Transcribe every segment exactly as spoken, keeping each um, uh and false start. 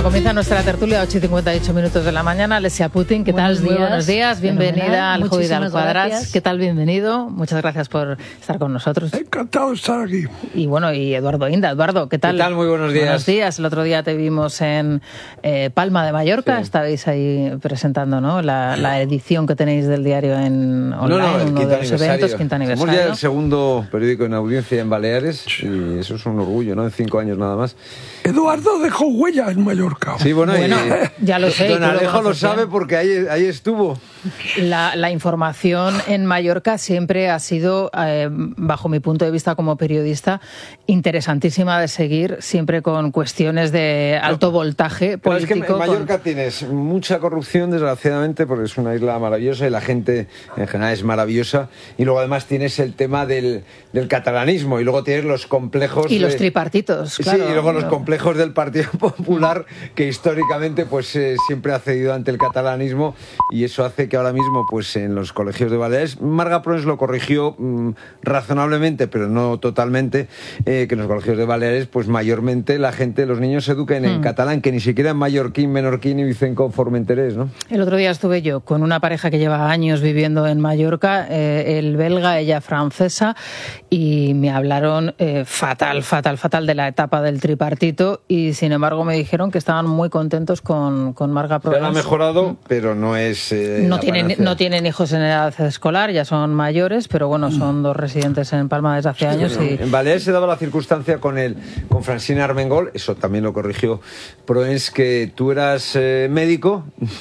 Comienza nuestra tertulia a ocho y cincuenta y ocho minutos de la mañana. Alesia Putin, ¿qué buenos tal? Días. Muy buenos días. Bienvenida Fenomenal. al Hobby de Alcuadras. Gracias. ¿Qué tal? Bienvenido. Muchas gracias por estar con nosotros. Encantado de estar aquí. Y bueno, y Eduardo Inda. Eduardo, ¿qué tal? ¿Qué tal? Muy buenos días. Buenos días. El otro día te vimos en eh, Palma de Mallorca. Sí. Estabais ahí presentando, ¿no?, la, la edición que tenéis del diario en online, no, no, el uno de los eventos, quinto aniversario. Somos ya el segundo periódico en audiencia en Baleares y eso es un orgullo, ¿no? En cinco años nada más. Eduardo dejó huella en Mallorca. Sí, bueno, bueno y, ya lo sé. Don Alejo lo, lo sabe bien. porque ahí, ahí estuvo. La, la información en Mallorca siempre ha sido, eh, bajo mi punto de vista como periodista, interesantísima de seguir, siempre con cuestiones de alto voltaje Pero político. Es que en Mallorca con... tienes mucha corrupción, desgraciadamente, porque es una isla maravillosa y la gente en general es maravillosa. Y luego además tienes el tema del, del catalanismo y luego tienes los complejos... Y de... los tripartitos, claro. Sí, y luego los no. complejos del Partido Popular, que históricamente pues eh, siempre ha cedido ante el catalanismo, y eso hace que ahora mismo pues en los colegios de Baleares, Marga Prons lo corrigió mmm, razonablemente, pero no totalmente, eh, que en los colegios de Baleares pues mayormente la gente, los niños se eduquen en mm. catalán, que ni siquiera en mallorquín, menorquín y vicenco formenterés, ¿no? El otro día estuve yo con una pareja que lleva años viviendo en Mallorca, eh, él belga, ella francesa, y me hablaron eh, fatal, fatal, fatal de la etapa del tripartito, y sin embargo me dijeron que estaban muy contentos con, con Marga Prons. Ha mejorado, mm. pero no es... Eh, no, tienen, no tienen hijos en edad escolar, ya son mayores, pero bueno, son dos residentes en Palma desde hace años. Bueno, y... En Baleares se daba la circunstancia con el, con Francina Armengol, eso también lo corrigió Proens, que tú eras eh, médico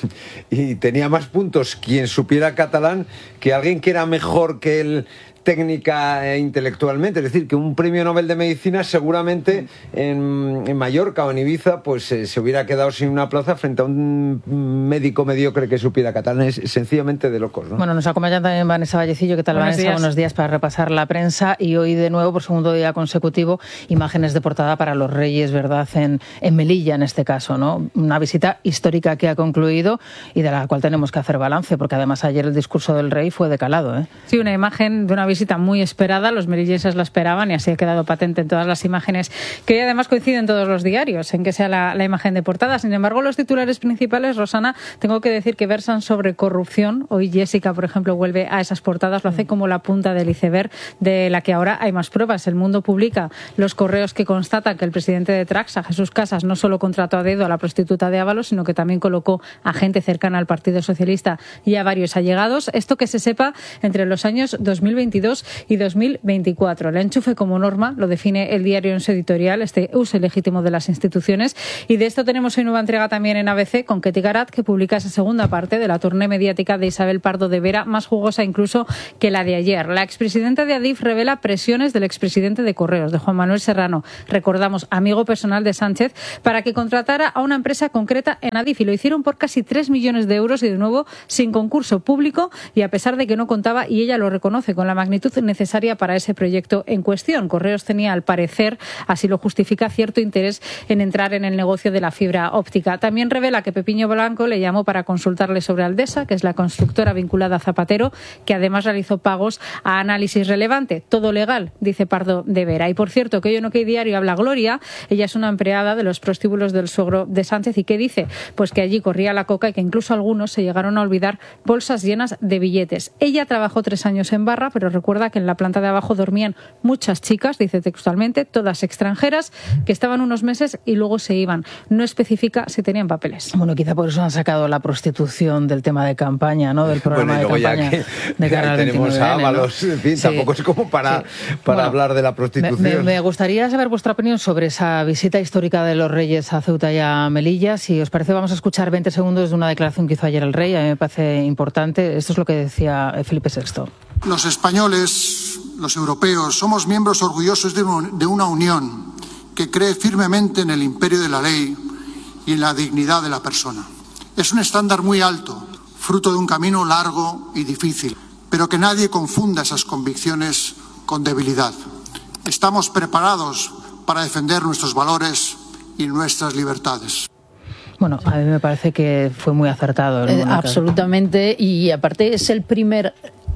y tenía más puntos quien supiera catalán que alguien que era mejor que él técnica e intelectualmente, es decir, que un premio Nobel de Medicina seguramente en, en Mallorca o en Ibiza pues eh, se hubiera quedado sin una plaza frente a un médico mediocre que supiera catalán. Es sencillamente de locos, ¿no? Bueno, nos acompaña también Vanessa Vallecillo. ¿Qué tal, Buenos Vanessa? días. Buenos días para repasar la prensa, y hoy de nuevo, por segundo día consecutivo, imágenes de portada para los Reyes, ¿verdad?, en, en Melilla en este caso, ¿no? Una visita histórica que ha concluido y de la cual tenemos que hacer balance, porque además ayer el discurso del rey fue de calado, ¿eh? Sí, una imagen de una visita visita muy esperada, los melillenses la esperaban y así ha quedado patente en todas las imágenes que hoy además coinciden todos los diarios en que sea la, la imagen de portada. Sin embargo, los titulares principales, Rosana, tengo que decir que versan sobre corrupción. Hoy Jessica, por ejemplo, vuelve a esas portadas, lo hace como la punta del iceberg de la que ahora hay más pruebas. El Mundo publica los correos que constatan que el presidente de Traxa, Jesús Casas, no solo contrató a dedo a la prostituta de Ábalos, sino que también colocó a gente cercana al Partido Socialista y a varios allegados. Esto que se sepa entre los años dos mil veintidós y dos mil veinticuatro. El enchufe como norma lo define el diario en su editorial, este uso ilegítimo de las instituciones, y de esto tenemos hoy nueva entrega también en A B C con Ketty Garat, que publica esa segunda parte de la tournée mediática de Isabel Pardo de Vera, más jugosa incluso que la de ayer. La expresidenta de Adif revela presiones del expresidente de Correos, de Juan Manuel Serrano, recordamos, amigo personal de Sánchez, para que contratara a una empresa concreta en Adif, y lo hicieron por casi tres millones de euros y de nuevo sin concurso público, y a pesar de que no contaba, y ella lo reconoce, con la magnitud necesaria para ese proyecto en cuestión. Correos tenía, al parecer, así lo justifica, cierto interés en entrar en el negocio de la fibra óptica. También revela que Pepiño Blanco le llamó para consultarle sobre Aldesa, que es la constructora vinculada a Zapatero, que además realizó pagos a Análisis Relevante. Todo legal, dice Pardo de Vera. Y por cierto, que hoy en OK Diario habla Gloria, ella es una empleada de los prostíbulos del suegro de Sánchez, y ¿qué dice? Pues que allí corría la coca y que incluso algunos se llegaron a olvidar bolsas llenas de billetes. Ella trabajó tres años en Barra, pero recuerda que en la planta de abajo dormían muchas chicas, dice textualmente, todas extranjeras, que estaban unos meses y luego se iban. No especifica si tenían papeles. Bueno, quizá por eso han sacado la prostitución del tema de campaña, ¿no? Del programa bueno, de campaña que, de cara al tenemos a Ábalos, ¿no? En fin, sí. Tampoco es como para, sí. para bueno, hablar de la prostitución. Me, me gustaría saber vuestra opinión sobre esa visita histórica de los Reyes a Ceuta y a Melilla. Si os parece, vamos a escuchar veinte segundos de una declaración que hizo ayer el Rey. A mí me parece importante. Esto es lo que decía Felipe sexto. Los españoles, los europeos, somos miembros orgullosos de una unión que cree firmemente en el imperio de la ley y en la dignidad de la persona. Es un estándar muy alto, fruto de un camino largo y difícil, pero que nadie confunda esas convicciones con debilidad. Estamos preparados para defender nuestros valores y nuestras libertades. Bueno, a mí me parece que fue muy acertado. Eh, absolutamente, y aparte es el primer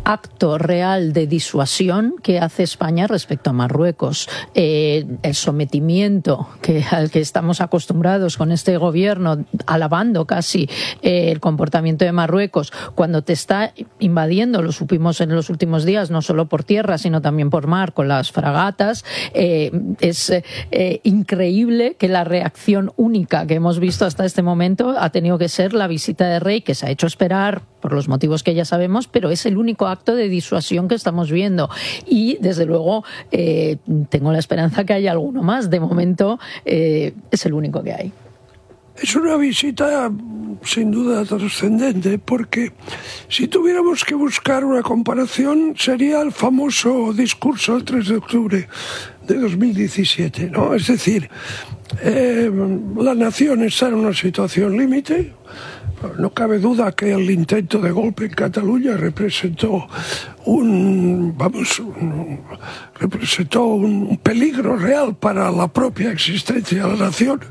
acto real de disuasión que hace España respecto a Marruecos. Eh, el sometimiento que, al que estamos acostumbrados con este gobierno, alabando casi eh, el comportamiento de Marruecos, cuando te está invadiendo, lo supimos en los últimos días, no solo por tierra, sino también por mar, con las fragatas. Eh, es eh, increíble que la reacción única que hemos visto hasta este momento ha tenido que ser la visita de Rey, que se ha hecho esperar por los motivos que ya sabemos, pero es el único acto de disuasión que estamos viendo. Y, desde luego, eh, tengo la esperanza que haya alguno más. De momento, eh, es el único que hay. Es una visita sin duda trascendente, porque si tuviéramos que buscar una comparación sería el famoso discurso del tres de octubre de dos mil diecisiete, ¿no? Es decir, eh, la nación está en una situación límite. No cabe duda que el intento de golpe en Cataluña representó un, vamos, un, representó un peligro real para la propia existencia de la nación.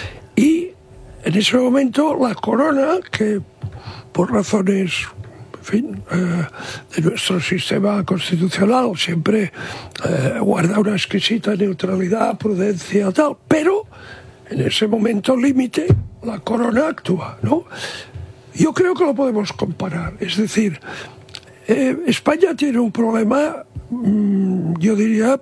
Y en ese momento la corona, que por razones, en fin, eh, de nuestro sistema constitucional siempre eh, guarda una exquisita neutralidad, prudencia, tal, pero en ese momento límite la corona actúa, ¿no? Yo creo que lo podemos comparar. Es decir, eh, España tiene un problema, mmm, yo diría,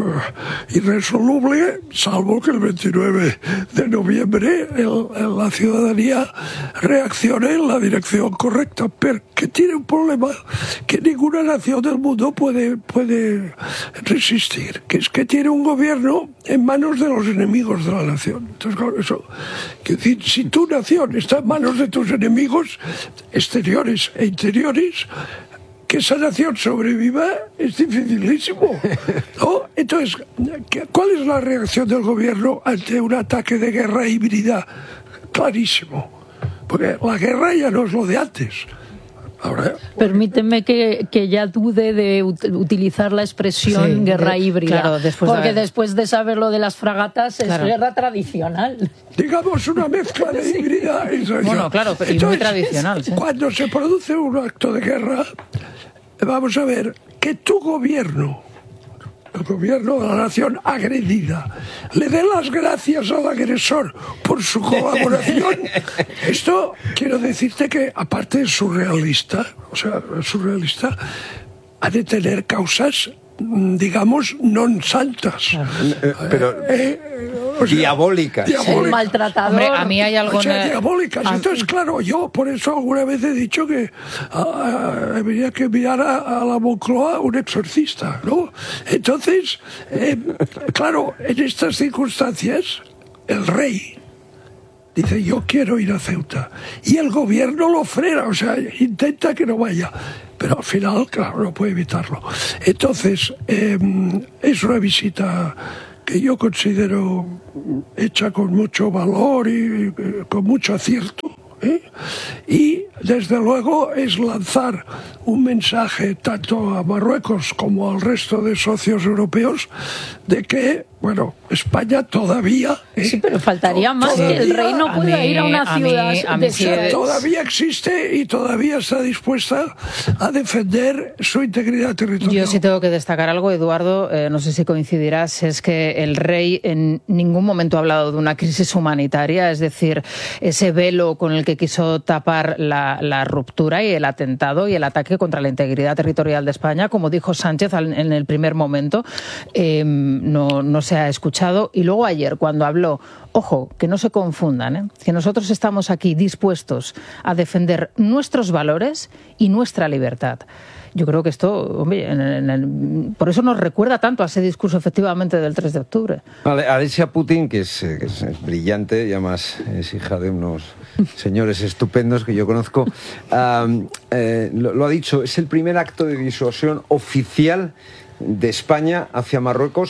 irresoluble, salvo que el veintinueve de noviembre el, el, la ciudadanía reaccione en la dirección correcta, pero que tiene un problema que ninguna nación del mundo puede, puede resistir, que es que tiene un gobierno en manos de los enemigos de la nación. Entonces, claro, eso, que decir, si tu nación está en manos de tus enemigos exteriores e interiores, que esa nación sobreviva es dificilísimo, ¿no? Entonces, ¿cuál es la reacción del gobierno ante un ataque de guerra híbrida? Clarísimo, porque la guerra ya no es lo de antes. Ahora, permíteme que, que ya dude de ut- utilizar la expresión sí, guerra de, híbrida, claro, después porque de haber... después de saber lo de las fragatas es claro. guerra tradicional. Digamos una mezcla de híbrida. Bueno, claro, pero entonces, muy tradicional. ¿Sí? Cuando se produce un acto de guerra, vamos a ver que tu gobierno, el gobierno de la nación agredida, le dé las gracias al agresor por su colaboración. Esto, quiero decirte que, aparte de surrealista, o sea, surrealista, ha de tener causas, digamos, non santas. Eh, pero eh, o sea, diabólicas. diabólicas. El maltratador. Hombre, a mí hay algo... O sea, diabólicas. Entonces, claro, yo por eso alguna vez he dicho que uh, habría que enviar a, a la Moncloa un exorcista, ¿no? Entonces, eh, claro, en estas circunstancias, el rey dice, yo quiero ir a Ceuta. Y el gobierno lo frena, o sea, intenta que no vaya. Pero al final, claro, no puede evitarlo. Entonces, eh, es una visita que yo considero hecha con mucho valor y eh, con mucho acierto, ¿eh? Y, desde luego, es lanzar un mensaje tanto a Marruecos como al resto de socios europeos de que, bueno, España todavía... ¿eh? Sí, pero faltaría más todavía, que el rey no pueda mí, ir a una a ciudad... Mí, a mí, de sí, todavía existe y todavía está dispuesta a defender su integridad territorial. Yo sí tengo que destacar algo, Eduardo, eh, no sé si coincidirás, es que el rey en ningún momento ha hablado de una crisis humanitaria, es decir, ese velo con el que quiso tapar la, la ruptura y el atentado y el ataque contra la integridad territorial de España, como dijo Sánchez en el primer momento, eh, no, no se ha escuchado. Y luego ayer, cuando habló, ojo, que no se confundan, ¿eh? que nosotros estamos aquí dispuestos a defender nuestros valores y nuestra libertad. Yo creo que esto, hombre, en el, en el, por eso nos recuerda tanto a ese discurso efectivamente del tres de octubre. Alexia Putin, que es, que es, es brillante y además es hija de unos señores estupendos que yo conozco, um, eh, lo, lo ha dicho, es el primer acto de disuasión oficial de España hacia Marruecos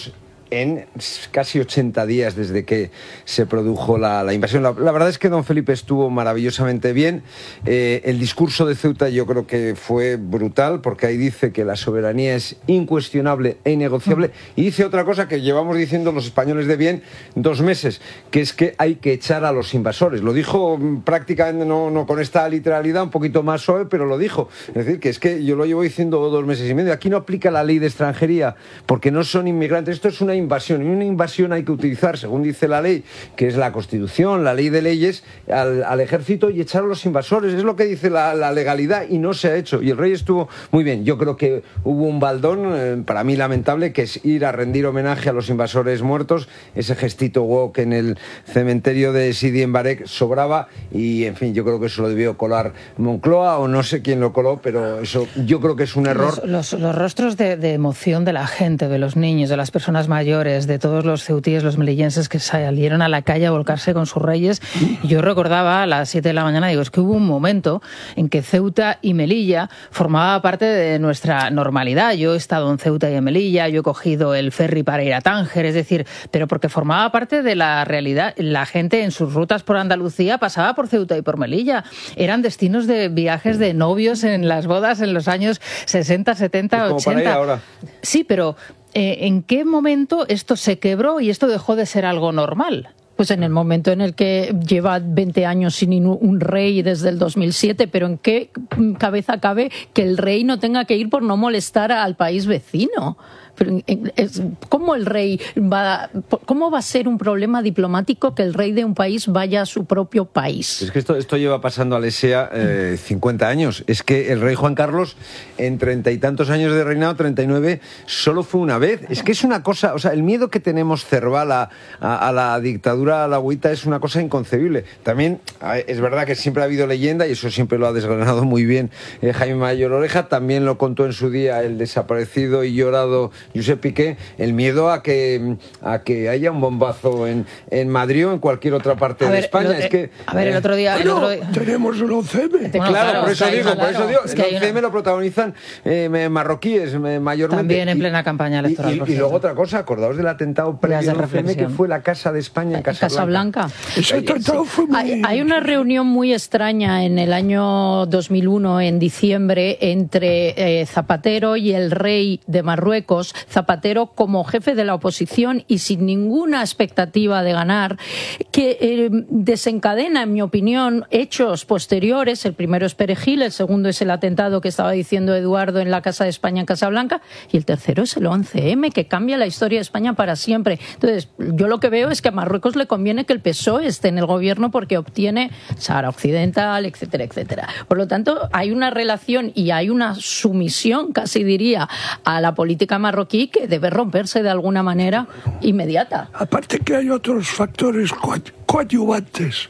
en casi ochenta días desde que se produjo la, la invasión. La, la verdad es que don Felipe estuvo maravillosamente bien. Eh, el discurso de Ceuta yo creo que fue brutal, porque ahí dice que la soberanía es incuestionable e innegociable, y dice otra cosa que llevamos diciendo los españoles de bien dos meses, que es que hay que echar a los invasores. Lo dijo prácticamente, no, no con esta literalidad, un poquito más suave, pero lo dijo. Es decir, que es que yo lo llevo diciendo dos meses y medio. Aquí no aplica la ley de extranjería, porque no son inmigrantes. Esto es una invasión, y una invasión hay que utilizar, según dice la ley, que es la Constitución, la ley de leyes, al, al ejército y echar a los invasores. Es lo que dice la, la legalidad, y no se ha hecho. Y el rey estuvo muy bien. Yo creo que hubo un baldón, eh, para mí lamentable, que es ir a rendir homenaje a los invasores muertos. Ese gestito woke en el cementerio de Sidi en Barek sobraba, y en fin, yo creo que eso lo debió colar Moncloa, o no sé quién lo coló, pero eso yo creo que es un error. Los, los, los rostros de, de emoción de la gente, de los niños, de las personas mayores, de todos los ceutíes, los melillenses que salieron a la calle a volcarse con sus reyes. Y yo recordaba a las siete de la mañana, digo, es que hubo un momento en que Ceuta y Melilla formaba parte de nuestra normalidad. Yo he estado en Ceuta y en Melilla, yo he cogido el ferry para ir a Tánger, es decir, pero porque formaba parte de la realidad. La gente en sus rutas por Andalucía pasaba por Ceuta y por Melilla. Eran destinos de viajes de novios en las bodas en los años sesenta, setenta, como ochenta. Para ir ahora. Sí, pero Eh, ¿en qué momento esto se quebró y esto dejó de ser algo normal? Pues en el momento en el que lleva veinte años sin un rey desde el dos mil siete, pero ¿en qué cabeza cabe que el rey no tenga que ir por no molestar al país vecino? Pero, ¿cómo el rey va, cómo va a ser un problema diplomático que el rey de un país vaya a su propio país? Es que esto, esto lleva pasando a Alessia eh, cincuenta años. Es que el rey Juan Carlos, en treinta y tantos años de reinado, treinta y nueve, solo fue una vez. Es que es una cosa, o sea, el miedo que tenemos cerval a, a, a la dictadura alagüita es una cosa inconcebible. También es verdad que siempre ha habido leyenda, y eso siempre lo ha desgranado muy bien eh, Jaime Mayor Oreja. También lo contó en su día el desaparecido y llorado Josep Piqué, el miedo a que a que haya un bombazo en, en Madrid o en cualquier otra parte a de ver, España. Lo, es que, a ver, el otro día... Bueno, el otro día... tenemos el once eme. Bueno, claro, claro, por eso es que digo, hay, por eso claro, digo, es que el once eme una... lo protagonizan eh, marroquíes eh, mayormente. También en y, plena campaña electoral. Y, y, y luego otra cosa, acordaos del atentado previo al once eme, que fue la Casa de España en Casablanca. Casablanca. Ese atentado Sí. fue muy... Hay, hay una reunión muy extraña en el año dos mil uno, en diciembre, entre eh, Zapatero y el rey de Marruecos. Zapatero como jefe de la oposición y sin ninguna expectativa de ganar, que eh, desencadena, en mi opinión, hechos posteriores. El primero es Perejil, el segundo es el atentado que estaba diciendo Eduardo en la Casa de España en Casablanca, y el tercero es el once eme, que cambia la historia de España para siempre. Entonces, yo lo que veo es que a Marruecos le conviene que el P S O E esté en el gobierno porque obtiene Sahara Occidental, etcétera, etcétera. Por lo tanto, hay una relación y hay una sumisión, casi diría, a la política marroquí que debe romperse de alguna manera inmediata. Aparte que hay otros factores coadyuvantes.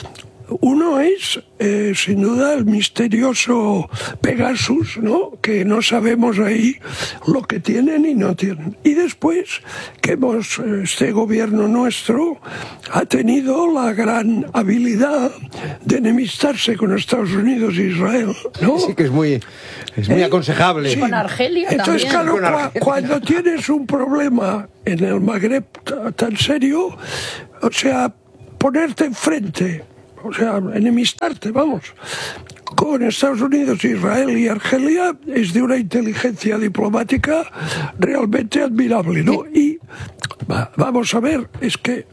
Uno es, eh, sin duda, el misterioso Pegasus, ¿no? Que no sabemos ahí lo que tienen y no tienen. Y después, que hemos, este gobierno nuestro ha tenido la gran habilidad de enemistarse con Estados Unidos e Israel, ¿no? Sí, que es muy, es muy ¿Eh? aconsejable. Sí. Con Argelia Entonces, también. claro, cua, cuando tienes un problema en el Magreb tan serio, o sea, ponerte enfrente, o sea, enemistarte, vamos, con Estados Unidos, Israel y Argelia es de una inteligencia diplomática realmente admirable, ¿no? Y va, vamos a ver, es que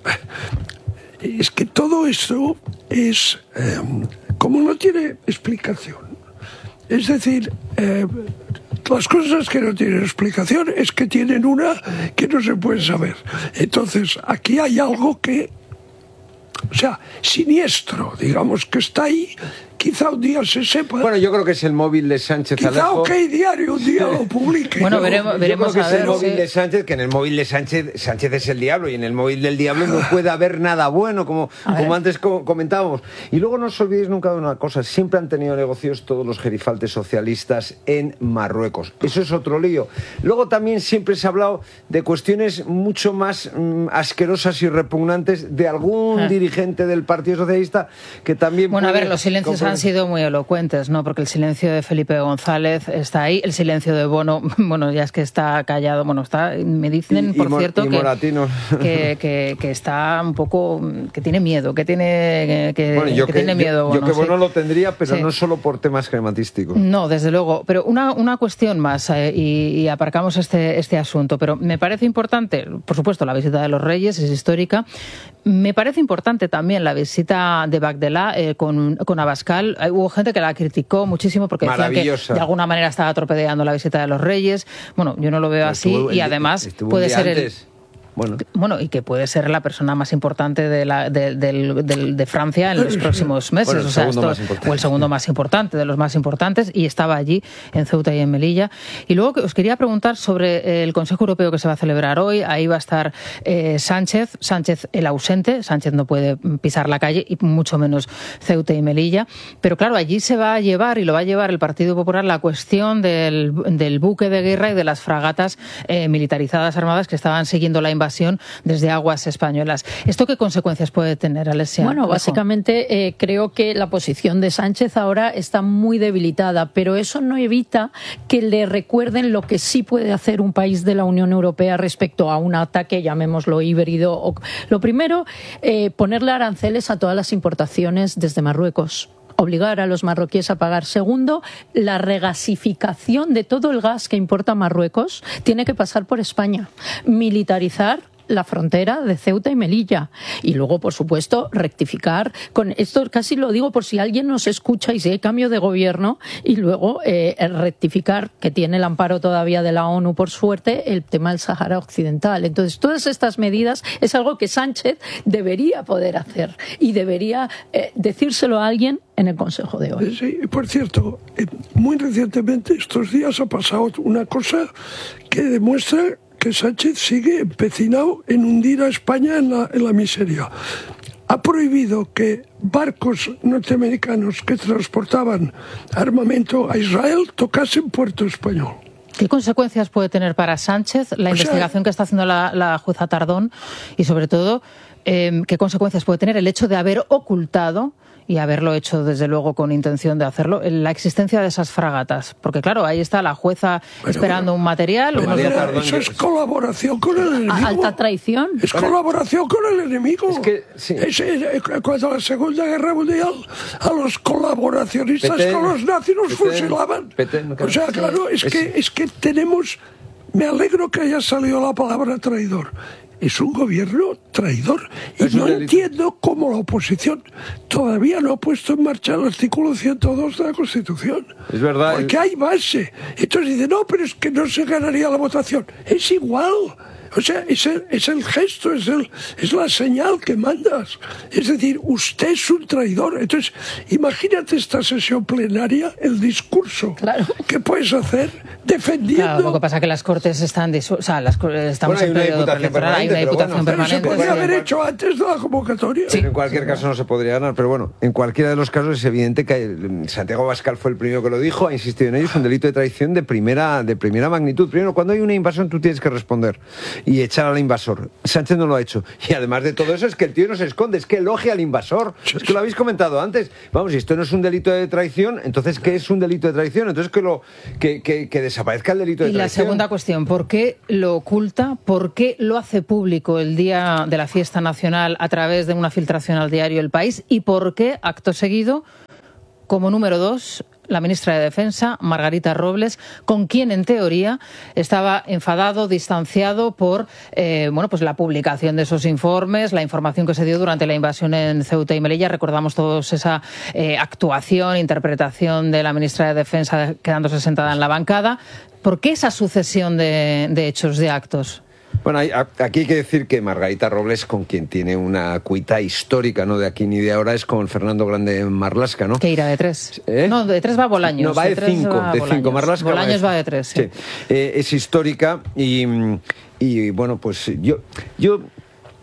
es que todo esto es eh, como no tiene explicación. Es decir, eh, las cosas que no tienen explicación es que tienen una que no se puede saber. Entonces, aquí hay algo que, o sea, siniestro, digamos, que está ahí. Quizá un día se sepa. Bueno, yo creo que es el móvil de Sánchez Quizá Alejo. OK Diario un día lo publique. Bueno, Yo- veremos, Yo veremos creo que a es el ver. móvil sí. de Sánchez, que en el móvil de Sánchez, Sánchez es el diablo, y en el móvil del diablo no puede haber nada bueno, como, A ver. como antes co- comentábamos. Y luego no os olvidéis nunca de una cosa, siempre han tenido negocios todos los gerifaltes socialistas en Marruecos. Eso es otro lío. Luego también siempre se ha hablado de cuestiones mucho más mm, asquerosas y repugnantes de algún Ah. dirigente del Partido Socialista que también Bueno, a puede ver, los silencios a han sido muy elocuentes, ¿no? Porque el silencio de Felipe González está ahí, el silencio de Bono, bueno, ya es que está callado, bueno, está, me dicen, y, por y, cierto, y que, que, que, que está un poco, que tiene miedo, que tiene, que, bueno, yo que que, tiene miedo. Yo, yo Bono, que Bono sí. lo tendría, pero sí. no solo por temas crematísticos. No, desde luego. Pero una, una cuestión más, eh, y, y aparcamos este, este asunto, pero me parece importante, por supuesto, la visita de los Reyes es histórica. Me parece importante también la visita de Bagdelá eh, con, con Abascal. Hubo gente que la criticó muchísimo porque decían que de alguna manera estaba torpedeando la visita de los Reyes. Bueno, yo no lo veo así estuvo, y además puede ser antes. el... Bueno. bueno, y que puede ser la persona más importante de, la, de, de, de, de Francia en los próximos meses, bueno, o sea, esto, o el segundo más importante, de los más importantes, y estaba allí en Ceuta y en Melilla. Y luego os quería preguntar sobre el Consejo Europeo que se va a celebrar hoy. Ahí va a estar eh, Sánchez, Sánchez el ausente, Sánchez no puede pisar la calle, y mucho menos Ceuta y Melilla. Pero claro, allí se va a llevar, y lo va a llevar el Partido Popular, la cuestión del, del buque de guerra y de las fragatas eh, militarizadas armadas que estaban siguiendo la invasión desde aguas españolas. ¿Esto qué consecuencias puede tener, Alessia? Bueno, básicamente eh, creo que la posición de Sánchez ahora está muy debilitada, pero eso no evita que le recuerden lo que sí puede hacer un país de la Unión Europea respecto a un ataque, llamémoslo híbrido. O, lo primero, eh, ponerle aranceles a todas las importaciones desde Marruecos. Obligar a los marroquíes a pagar. Segundo, la regasificación de todo el gas que importa Marruecos tiene que pasar por España. Militarizar la frontera de Ceuta y Melilla. Y luego, por supuesto, rectificar. Con esto casi lo digo por si alguien nos escucha y si hay cambio de gobierno, y luego eh, rectificar, que tiene el amparo todavía de la ONU, por suerte, el tema del Sahara Occidental. Entonces, todas estas medidas es algo que Sánchez debería poder hacer y debería eh, decírselo a alguien en el Consejo de hoy. Sí, por cierto, muy recientemente, estos días, ha pasado una cosa que demuestra que Sánchez sigue empecinado en hundir a España en la, en la miseria. Ha prohibido que barcos norteamericanos que transportaban armamento a Israel tocasen puerto español. ¿Qué consecuencias puede tener para Sánchez la o investigación sea, que está haciendo la, la jueza Tardón? Y sobre todo, eh, ¿qué consecuencias puede tener el hecho de haber ocultado, y haberlo hecho desde luego con intención de hacerlo, la existencia de esas fragatas? Porque claro, ahí está la jueza bueno, esperando bueno, un material. Unos María, eso es colaboración con el enemigo. Alta traición. Es bueno, colaboración con el enemigo. Es que, sí. es, es, cuando la Segunda Guerra Mundial a los colaboracionistas Petén, con los nazis los Petén, fusilaban. Petén, claro. O sea, claro, es, es que es que tenemos... Me alegro que haya salido la palabra traidor. Es un gobierno traidor. Y no entiendo cómo la oposición todavía no ha puesto en marcha el artículo ciento dos de la Constitución. Es verdad. Porque hay base. Entonces dice, no, pero es que no se ganaría la votación. Es igual. O sea, es el, es el gesto, es, el, es la señal que mandas. Es decir, usted es un traidor. Entonces, imagínate esta sesión plenaria, el discurso claro. que puedes hacer defendiendo... Claro, lo que pasa es que las Cortes están... Disu- o sea, las, estamos bueno, en periodo preelectoral, hay una diputación bueno, permanente. Pero se podría sí. haber hecho antes de la convocatoria. Sí. En cualquier caso no se podría ganar, pero bueno, en cualquiera de los casos es evidente que Santiago Abascal fue el primero que lo dijo, ha insistido en ello, es un delito de traición de primera, de primera magnitud. Primero, cuando hay una invasión tú tienes que responder y echar al invasor. Sánchez no lo ha hecho. Y además de todo eso es que el tío no se esconde, es que elogia al invasor. Es que lo habéis comentado antes. Vamos, si esto no es un delito de traición, entonces ¿qué es un delito de traición? Entonces que, lo, que, que, que desaparezca el delito de y traición. Y la segunda cuestión, ¿por qué lo oculta? ¿Por qué lo hace público el día de la fiesta nacional a través de una filtración al diario El País? ¿Y por qué, acto seguido, como número dos, la ministra de Defensa, Margarita Robles, con quien en teoría estaba enfadado, distanciado por eh, bueno, pues la publicación de esos informes, la información que se dio durante la invasión en Ceuta y Melilla? Recordamos todos esa eh, actuación, interpretación de la ministra de Defensa quedándose sentada en la bancada. ¿Por qué esa sucesión de, de hechos, de actos? Bueno, hay, aquí hay que decir que Margarita Robles, con quien tiene una cuita histórica, no de aquí ni de ahora, es con Fernando Grande Marlaska, ¿no? Que irá de tres. ¿Eh? No, de tres va Bolaños. No, va de, de cinco, va de cinco. Marlaska Bolaños va de, va de tres, sí. sí. Eh, es histórica y, y bueno, pues yo... yo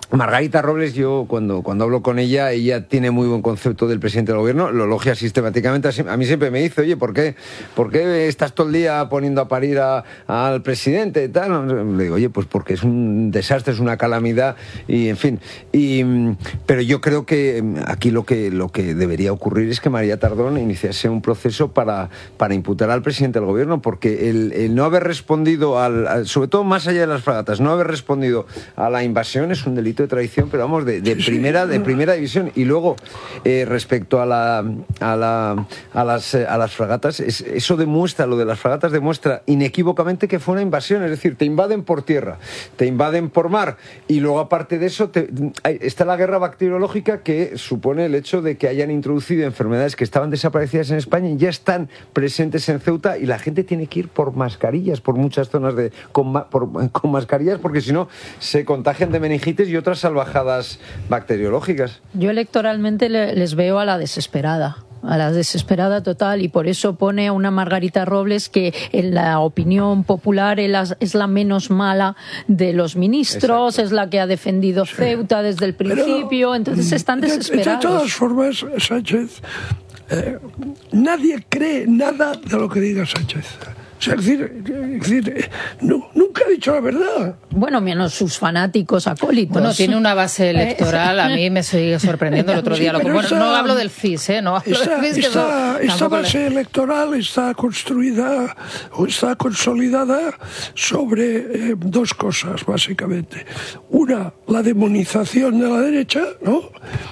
Margarita Robles, yo cuando, cuando hablo con ella, ella tiene muy buen concepto del presidente del gobierno, lo elogia sistemáticamente. A mí siempre me dice, oye, ¿por qué, ¿por qué estás todo el día poniendo a parir a, al presidente y tal? Le digo, oye, pues porque es un desastre, es una calamidad y, en fin. Y, pero yo creo que aquí lo que, lo que debería ocurrir es que María Tardón iniciase un proceso para, para imputar al presidente del gobierno, porque el, el no haber respondido, al, al, sobre todo más allá de las fragatas, no haber respondido a la invasión es un delito de traición, pero vamos, de, de primera de primera división. Y luego, eh, respecto a la a la a las a las fragatas, es, eso demuestra, lo de las fragatas demuestra inequívocamente que fue una invasión, es decir, te invaden por tierra, te invaden por mar, y luego aparte de eso te, hay, está la guerra bacteriológica, que supone el hecho de que hayan introducido enfermedades que estaban desaparecidas en España y ya están presentes en Ceuta, y la gente tiene que ir por mascarillas por muchas zonas de con, por, con mascarillas, porque si no se contagian de meningitis y otras salvajadas bacteriológicas. Yo electoralmente les veo a la desesperada. a la desesperada total, y por eso pone a una Margarita Robles que en la opinión popular es la menos mala de los ministros. Exacto. Es la que ha defendido sí. Ceuta desde el principio. Pero, entonces están desesperados. De, de todas formas, Sánchez, eh, nadie cree nada de lo que diga Sánchez. O sea, es decir, es decir no, nunca ha dicho la verdad. Bueno, menos sus fanáticos acólitos. Bueno, tiene una base electoral, a mí me sigue sorprendiendo el otro día. Sí, lo que, bueno, esta, no hablo del C I S, ¿eh? No hablo esta, del C I S. Esta, esta base le... electoral está construida o está consolidada sobre eh, dos cosas, básicamente. Una, la demonización de la derecha, ¿no?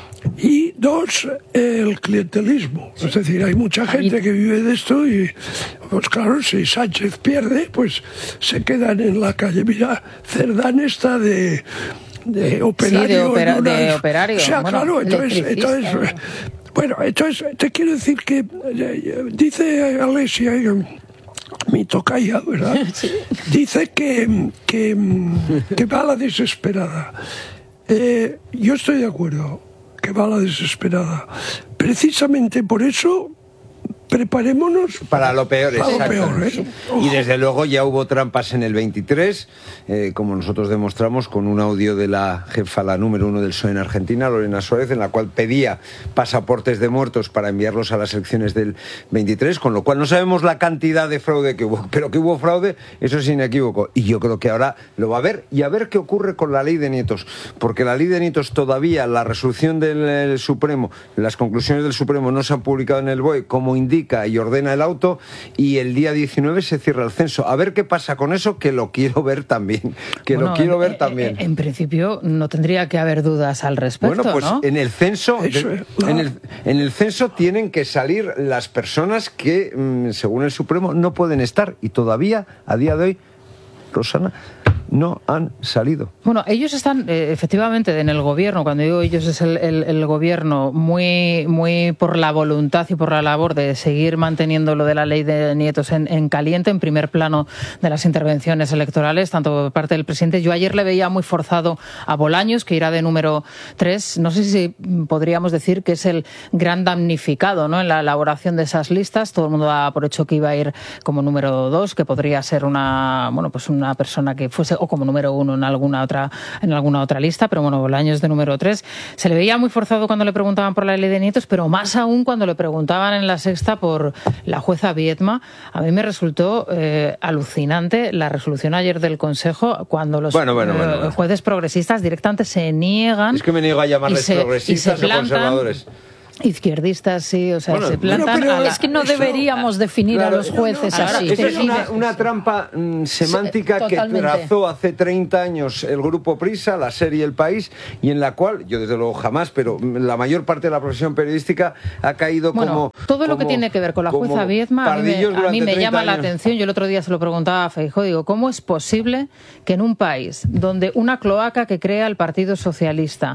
Y dos, el clientelismo. Es decir, hay mucha gente que vive de esto y, pues claro, si Sánchez pierde, pues se quedan en la calle. Mira, Cerdán está de, de operario. Sí, de, opera, una, de operario. O sea, bueno, claro, entonces, entonces, bueno, entonces te quiero decir que dice Alesia, mi tocaya, ¿verdad? Sí. Dice que, que, que va a la desesperada. Eh, yo estoy de acuerdo. Que va a la desesperada. Precisamente por eso preparémonos para lo peor, para lo peor, ¿eh? Y desde luego ya hubo trampas en el veintitrés, eh, como nosotros demostramos con un audio de la jefa, la número uno del P S O E en Argentina, Lorena Suárez, en la cual pedía pasaportes de muertos para enviarlos a las elecciones del veintitrés, con lo cual no sabemos la cantidad de fraude que hubo, pero que hubo fraude, eso es inequívoco, y yo creo que ahora lo va a haber, y a ver qué ocurre con la ley de nietos, porque la ley de nietos todavía, la resolución del Supremo, las conclusiones del Supremo no se han publicado en el B O E, como indica y ordena el auto, y el día diecinueve se cierra el censo. A ver qué pasa con eso, que lo quiero ver también. Que bueno, lo quiero ver en, también. En, en principio no tendría que haber dudas al respecto, bueno, pues ¿no? en el censo, de, en, el, en el censo tienen que salir las personas que, mmm, según el Supremo, no pueden estar, y todavía, a día de hoy, Rosana, no han salido. Bueno, ellos están eh, efectivamente en el gobierno, cuando digo ellos es el, el, el gobierno, muy, muy por la voluntad y por la labor de seguir manteniendo lo de la ley de nietos en, en caliente, en primer plano de las intervenciones electorales, tanto por parte del presidente. Yo ayer le veía muy forzado a Bolaños, que irá de número tres. No sé si podríamos decir que es el gran damnificado, ¿no?, en la elaboración de esas listas. Todo el mundo da por hecho que iba a ir como número dos, que podría ser una, bueno, pues una persona que fuese o como número uno en alguna otra en alguna otra lista, pero bueno, Bolaños de número tres. Se le veía muy forzado cuando le preguntaban por la ley de nietos, pero más aún cuando le preguntaban en la sexta por la jueza Viedma. A mí me resultó eh, alucinante la resolución ayer del Consejo, cuando los bueno, bueno, bueno, eh, bueno. jueces progresistas directamente se niegan. Es que me niego a llamarles se, progresistas o conservadores. Izquierdistas, sí, o sea, bueno, se plantan bueno, a la... Es que no deberíamos definir claro, a los jueces no, no, así. Esa es una, una trampa mm, semántica sí, que trazó hace treinta años el Grupo Prisa, la serie El País, y en la cual, yo desde luego jamás, pero la mayor parte de la profesión periodística ha caído bueno, como... todo lo como, que tiene que ver con la jueza Viedma, a mí me, a mí me llama años. la atención. Yo el otro día se lo preguntaba a Feijóo, digo, ¿cómo es posible que en un país donde una cloaca que crea el Partido Socialista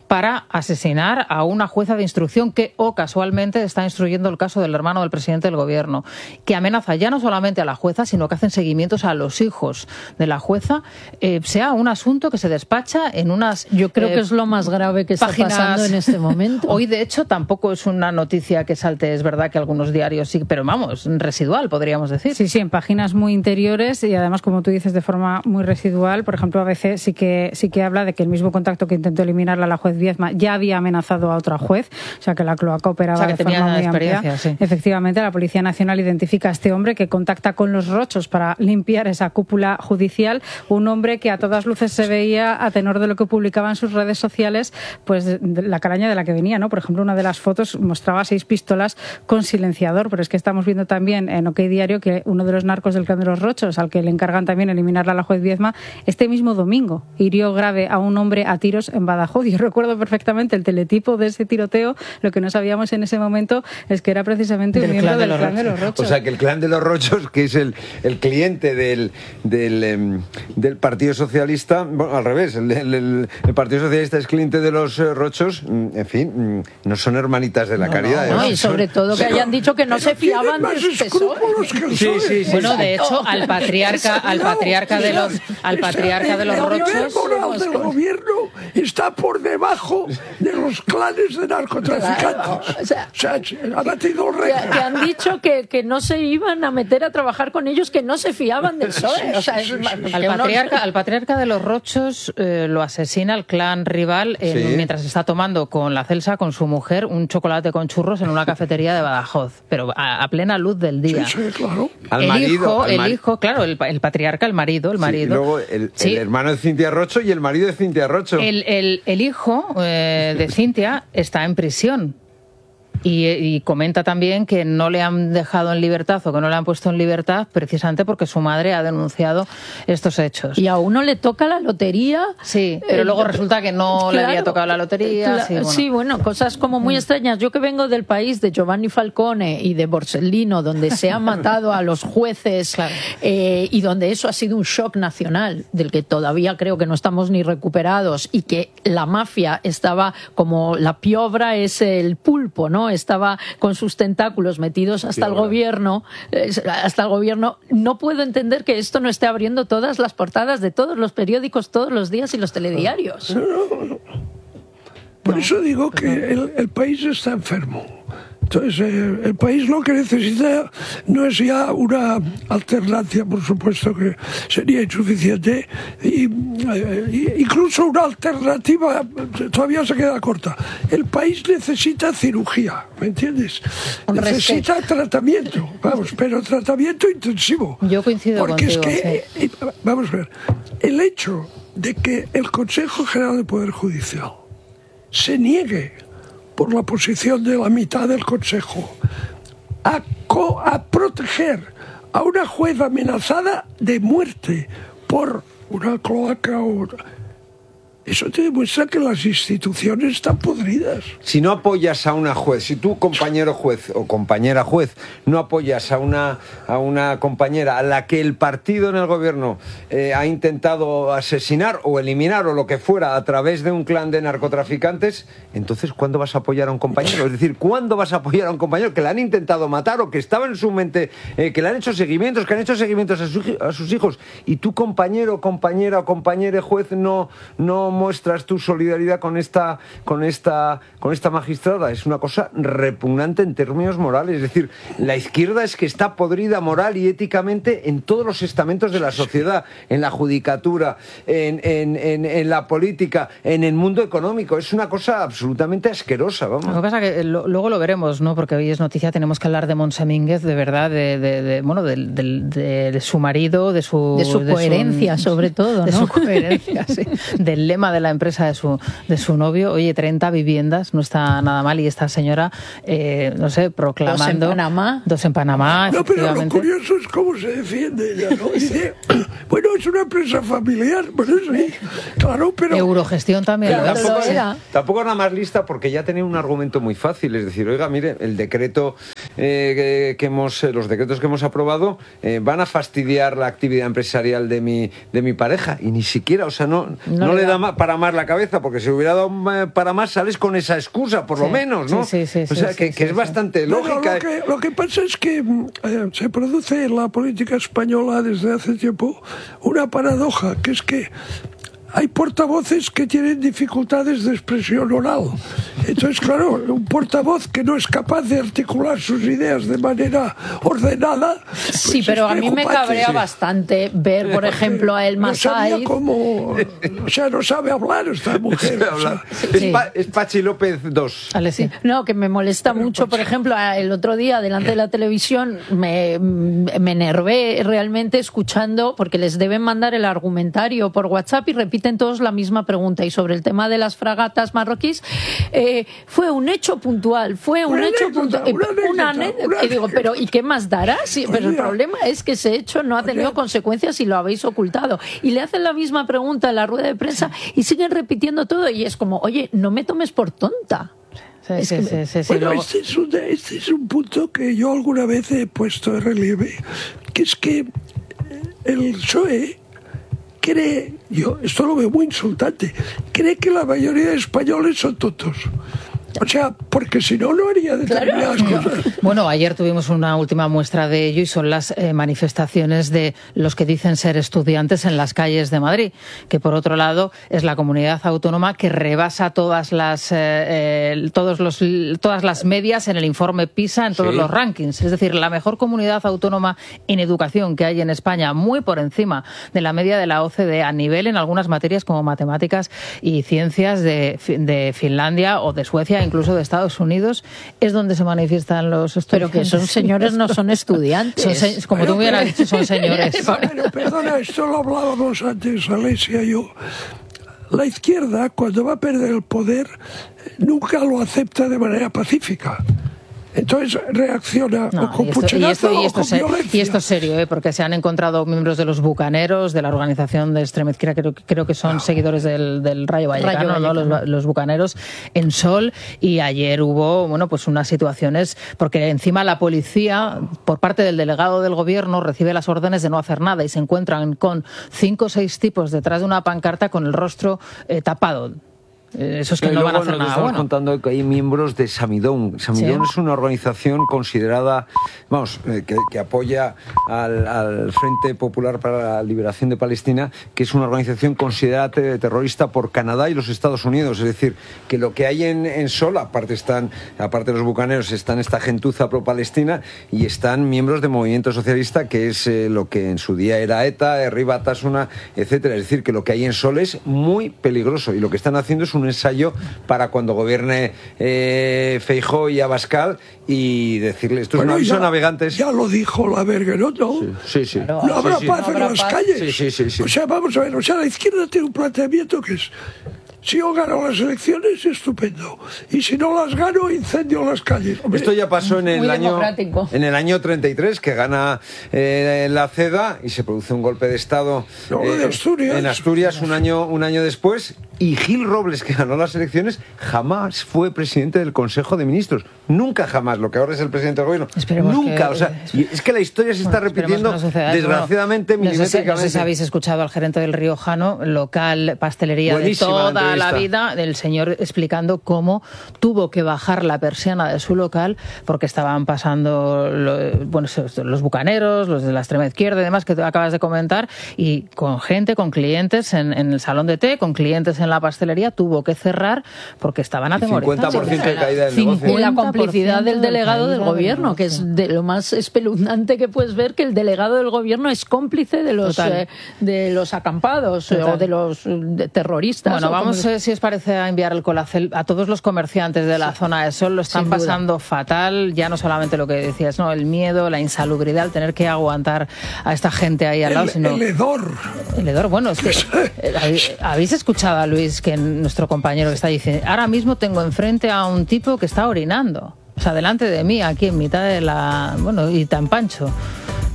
para asesinar a una jueza de instrucción que, o casualmente, está instruyendo el caso del hermano del presidente del gobierno, que amenaza ya no solamente a la jueza, sino que hacen seguimientos a los hijos de la jueza, eh, sea un asunto que se despacha en unas... Yo creo eh, que es lo más grave que está páginas... pasando en este momento. Hoy, de hecho, tampoco es una noticia que salte, es verdad que algunos diarios sí, pero vamos, residual, podríamos decir. Sí, sí, en páginas muy interiores y además, como tú dices, de forma muy residual. Por ejemplo, a veces sí que sí que habla de que el mismo contacto que intentó eliminarla la juez Viezma ya había amenazado a otra juez, o sea que la cloaca operaba, o sea, que de forma muy amplia. Sí. Efectivamente, la Policía Nacional identifica a este hombre que contacta con los Rochos para limpiar esa cúpula judicial, un hombre que a todas luces se veía, a tenor de lo que publicaba en sus redes sociales, pues de la calaña de la que venía, ¿no? Por ejemplo, una de las fotos mostraba seis pistolas con silenciador, pero es que estamos viendo también en OK Diario que uno de los narcos del clan de los Rochos, al que le encargan también eliminarla a la juez Viezma, este mismo domingo hirió grave a un hombre a tiros en Badajoz. Yo recuerdo perfectamente el teletipo de ese tiroteo. Lo que no sabíamos en ese momento es que era precisamente un miembro del clan de los Rochos. O sea, que el clan de los Rochos, que es el, el cliente del, del, eh, del Partido Socialista, bueno, al revés, el, el, el Partido Socialista es cliente de los eh, Rochos, en fin, no son hermanitas de la no, caridad. No, no, ¿eh? y sobre son, todo que pero, hayan dicho que no se fiaban de este P S O E. Sí, sí, sí, bueno, de hecho, al patriarca, al patriarca de los, al patriarca de los Rochos, el moral del gobierno está por debajo de los clanes de narcotraficantes. Claro, o sea, o sea, ha batido récord. Que, que han dicho que, que no se iban a meter a trabajar con ellos, que no se fiaban del P S O E. O sea, es, al, patriarca, uno... al patriarca de los Rochos eh, lo asesina el clan rival en, sí. mientras está tomando con la Celsa, con su mujer, un chocolate con churros en una cafetería de Badajoz, pero a, a plena luz del día. Sí, sí, claro. Al el marido, hijo, al el mar... hijo, claro, el, el patriarca, el marido, el marido. Sí, y luego el, sí. el hermano de Cintia Rocho y el marido de Cintia Rocho. El, el, el hijo eh, de Cintia está en prisión. Y, y comenta también que no le han dejado en libertad o que no le han puesto en libertad precisamente porque su madre ha denunciado estos hechos. Y a uno le toca la lotería. Sí, pero eh, luego resulta que no claro, le había tocado la lotería. La, sí, bueno. sí, bueno, cosas como muy mm. extrañas. Yo que vengo del país de Giovanni Falcone y de Borsellino, donde se han matado a los jueces claro. eh, y donde eso ha sido un shock nacional, del que todavía creo que no estamos ni recuperados, y que la mafia estaba como la piobra es el pulpo, ¿no? Estaba con sus tentáculos metidos hasta sí, el gobierno, hasta el gobierno. No puedo entender que esto no esté abriendo todas las portadas de todos los periódicos todos los días y los telediarios. No, no, no. Por no, eso digo que el, el país está enfermo. Entonces, eh, el país lo que necesita no es ya una alternancia, por supuesto que sería insuficiente, y, eh, incluso una alternativa todavía se queda corta. El país necesita cirugía, ¿me entiendes? Un necesita respeto. tratamiento, vamos, pero tratamiento intensivo. Yo coincido Porque contigo, es que, sí. eh, vamos a ver, el hecho de que el Consejo General del Poder Judicial se niegue por la posición de la mitad del Consejo, a, co a proteger a una jueza amenazada de muerte por una cloaca o... Eso te demuestra que las instituciones están podridas. Si no apoyas a una juez, si tú, compañero juez o compañera juez, no apoyas a una, a una compañera a la que el partido en el gobierno eh, ha intentado asesinar o eliminar o lo que fuera a través de un clan de narcotraficantes, entonces ¿cuándo vas a apoyar a un compañero? Es decir, ¿cuándo vas a apoyar a un compañero que le han intentado matar o que estaba en su mente, eh, que le han hecho seguimientos, que han hecho seguimientos a, su, a sus hijos, y tu compañero, compañera o compañera juez no... no muestras tu solidaridad con esta con esta con esta magistrada? Es una cosa repugnante en términos morales. Es decir, la izquierda es que está podrida moral y éticamente en todos los estamentos de la sociedad, en la judicatura, en, en, en, en la política, en el mundo económico. Es una cosa absolutamente asquerosa, vamos. Lo que pasa es que lo, luego lo veremos, ¿no? Porque hoy es noticia, tenemos que hablar de Montse Mínguez, de verdad, de, de, de bueno, de, de, de, de su marido, de su de su coherencia, de su, sobre todo, ¿no? De su coherencia, sí. Del lema de la empresa de su, de su novio. Oye, treinta viviendas, no está nada mal, y esta señora, eh, no sé, proclamando... Dos en Panamá. Dos en Panamá, no, pero lo curioso es cómo se defiende ella, ¿no? Dice, bueno, es una empresa familiar, bueno, sí, claro, pero... Eurogestión también. Pero lo tampoco, era. tampoco era más lista porque ya tenía un argumento muy fácil, es decir, oiga, mire, el decreto eh, que hemos, eh, los decretos que hemos aprobado eh, van a fastidiar la actividad empresarial de mi, de mi pareja. Y ni siquiera, o sea, no, no, no le da, da para más la cabeza, porque si hubiera dado para más sales con esa excusa, por sí, lo menos, ¿no? Sí, sí, sí, o sea, sí, que, sí, que sí, es bastante sí. lógica. Bueno, lo, que, lo que pasa es que eh, se produce en la política española desde hace tiempo una paradoja, que es que hay portavoces que tienen dificultades de expresión oral. Entonces, claro, un portavoz que no es capaz de articular sus ideas de manera ordenada... Sí, pues pero a mí me cabrea sí. bastante ver, por ejemplo, a El Masai... No sabía cómo... O sea, no sabe hablar esta mujer. O sea, sí. es, pa, es Pachi López dos. Vale, sí. No, que me molesta mucho. Por ejemplo, el otro día, delante de la televisión, me, me enervé realmente escuchando, porque les deben mandar el argumentario por WhatsApp y repiten todos la misma pregunta. Y sobre el tema de las fragatas marroquíes, eh, fue un hecho puntual, fue un una hecho anécdota, puntual. Una una anécdota, anécdota. Y digo, pero ¿y qué más dará? Sí, pero el problema es que ese hecho no ha tenido consecuencias y lo habéis ocultado. Y le hacen la misma pregunta en la rueda de prensa y siguen repitiendo todo. Y es como, oye, no me tomes por tonta. Sí, sí, sí, sí, sí, bueno, luego... este, es un, este es un punto que yo alguna vez he puesto en relieve, que es que el P S O E cree, yo esto lo veo muy insultante, cree que la mayoría de españoles son tontos. O sea, porque si no, no haría determinadas claro. cosas. Bueno, ayer tuvimos una última muestra de ello y son las eh, manifestaciones de los que dicen ser estudiantes en las calles de Madrid, que por otro lado es la comunidad autónoma que rebasa todas las, eh, eh, todos los, todas las medias en el informe PISA, en todos sí. los rankings. Es decir, la mejor comunidad autónoma en educación que hay en España, muy por encima de la media de la O C D E, a nivel en algunas materias como matemáticas y ciencias de, de Finlandia o de Suecia, incluso de Estados Unidos, es donde se manifiestan los estudiantes. Pero que son señores, no son estudiantes. Son se, como pero, tú hubieras dicho, son señores. Pero perdona, esto lo hablábamos antes, Alessia y yo. La izquierda, cuando va a perder el poder, nunca lo acepta de manera pacífica. Entonces reacciona no, o con pucherazo o con violencia. Y esto es serio, ¿eh? Porque se han encontrado miembros de los bucaneros, de la organización de extrema izquierda, creo, creo que son no. seguidores del, del Rayo Vallecano, Rayo Vallecano. ¿no? Los, los bucaneros en Sol, y ayer hubo, bueno, pues unas situaciones, porque encima la policía, por parte del delegado del gobierno, recibe las órdenes de no hacer nada y se encuentran con cinco o seis tipos detrás de una pancarta con el rostro eh, tapado. Eso es que no van a hacer nada estamos bueno. contando que hay miembros de Samidón. Samidón sí. es una organización considerada, vamos, eh, que, que apoya al, al Frente Popular para la Liberación de Palestina, que es una organización considerada te, terrorista por Canadá y los Estados Unidos. Es decir, que lo que hay en, en Sol, aparte están, aparte de los bucaneros, están esta gentuza pro-palestina y están miembros del movimiento socialista, que es eh, lo que en su día era ETA, Herri Batasuna, etcétera. Es decir, que lo que hay en Sol es muy peligroso y lo que están haciendo es un ensayo para cuando gobierne eh, Feijóo y Abascal y decirle, estos bueno, no son navegantes. Ya lo dijo la Bergerot, ¿no? Sí, sí. sí. No habrá sí, paz sí. en no las paz. calles. Sí, sí, sí, sí. O sea, vamos a ver, o sea, la izquierda tiene un planteamiento que es: si yo gano las elecciones, estupendo. Y si no las gano, incendio las calles. Hombre, esto ya pasó en el año en el año treinta y tres, que gana eh, la CEDA y se produce un golpe de Estado no, eh, de Asturias. en Asturias un año, un año después. Y Gil Robles, que ganó las elecciones, jamás fue presidente del Consejo de Ministros. Nunca jamás, lo que ahora es el presidente del gobierno. Esperemos Nunca, que, o sea, y es que la historia se está bueno, repitiendo no suceda, desgraciadamente bueno, milimétricamente. No sé, no sé si habéis escuchado al gerente del Riojano, local, pastelería Buenísima de toda la, la vida, del señor explicando cómo tuvo que bajar la persiana de su local porque estaban pasando lo, bueno, los bucaneros, los de la extrema izquierda y demás que tú acabas de comentar, y con gente, con clientes en, en el salón de té, con clientes en la pastelería, tuvo que cerrar porque estaban atemorizados. cincuenta por ciento de caída del negocio. Y la complicidad del delegado del gobierno, que es de lo más espeluznante que puedes ver, que el delegado del gobierno es cómplice de los eh, de los acampados eh, o de los de terroristas. Bueno, vamos, como... eh, si os parece, a enviar el colacel a todos los comerciantes de la sí. zona de Sol. Lo están Sin pasando duda. fatal, ya no solamente lo que decías, no, el miedo, la insalubridad, el tener que aguantar a esta gente ahí al el, lado. Sino... El hedor. El hedor, bueno, es que eh, habéis escuchado a Luis, que nuestro compañero que está diciendo, ahora mismo tengo enfrente a un tipo que está orinando, o sea, delante de mí, aquí en mitad de la, bueno, y tan pancho.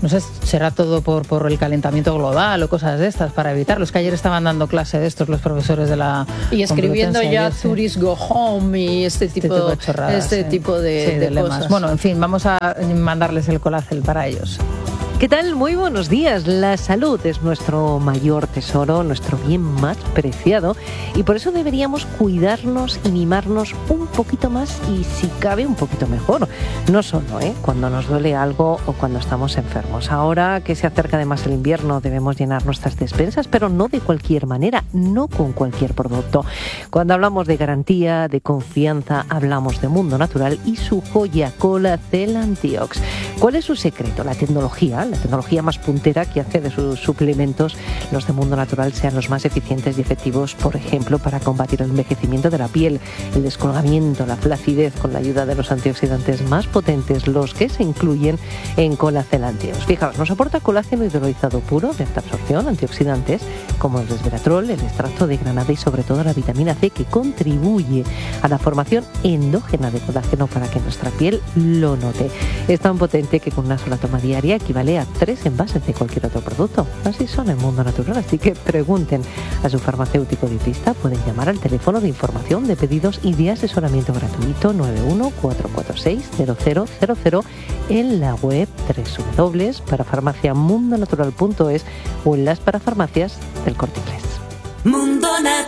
No sé, será todo por, por el calentamiento global o cosas de estas para evitarlo. Es que ayer estaban dando clase de estos los profesores de la y escribiendo ya ayer, tourists go home y este tipo, este tipo de chorradas, este sí. tipo de, sí, de, de cosas. Lemas. Bueno, en fin, vamos a mandarles el colacel para ellos. ¿Qué tal? Muy buenos días. La salud es nuestro mayor tesoro, nuestro bien más preciado, y por eso deberíamos cuidarnos y mimarnos un poquito más y, si cabe, un poquito mejor. No solo ¿eh? cuando nos duele algo o cuando estamos enfermos. Ahora que se acerca además el invierno, debemos llenar nuestras despensas, pero no de cualquier manera, no con cualquier producto. Cuando hablamos de garantía, de confianza, hablamos de Mundo Natural y su joya Colacel Antiox. ¿Cuál es su secreto? La tecnología. La tecnología más puntera que hace de sus suplementos los de Mundo Natural sean los más eficientes y efectivos, por ejemplo, para combatir el envejecimiento de la piel, el descolgamiento, la flacidez, con la ayuda de los antioxidantes más potentes, los que se incluyen en Colacel Antiox. Fijaos, nos aporta colágeno hidrolizado puro de alta absorción, antioxidantes como el resveratrol, el extracto de granada y sobre todo la vitamina C, que contribuye a la formación endógena de colágeno para que nuestra piel lo note. Es tan potente que con una sola toma diaria equivale a tres envases de cualquier otro producto. Así son en Mundo Natural, así que pregunten a su farmacéutico dietista. Pueden llamar al teléfono de información, de pedidos y de asesoramiento gratuito nueve uno cuatro cuatro seis cero cero cero cero en la web doble u doble u doble u punto parafarmacia mundo natural punto es o en las parafarmacias del Corte Inglés. Mundo